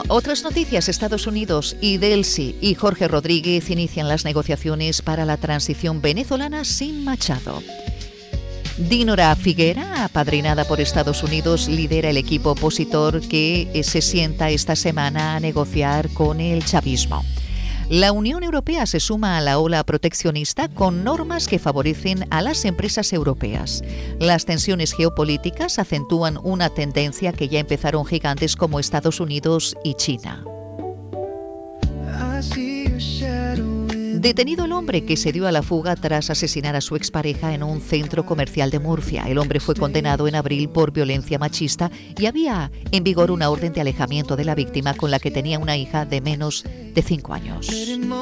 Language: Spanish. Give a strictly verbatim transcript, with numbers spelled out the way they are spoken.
Bueno, otras noticias. Estados Unidos y Delcy y Jorge Rodríguez inician las negociaciones para la transición venezolana sin Machado. Dinora Figuera, apadrinada por Estados Unidos, lidera el equipo opositor que se sienta esta semana a negociar con el chavismo. La Unión Europea se suma a la ola proteccionista con normas que favorecen a las empresas europeas. Las tensiones geopolíticas acentúan una tendencia que ya empezaron gigantes como Estados Unidos y China. Detenido el hombre que se dio a la fuga tras asesinar a su expareja en un centro comercial de Murcia. El hombre fue condenado en abril por violencia machista y había en vigor una orden de alejamiento de la víctima con la que tenía una hija de menos de cinco años.